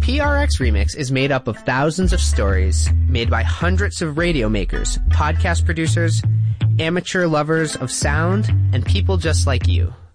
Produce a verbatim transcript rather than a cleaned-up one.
P R X Remix is made up of thousands of stories made by hundreds of radio makers, podcast producers, amateur lovers of sound, and people just like you.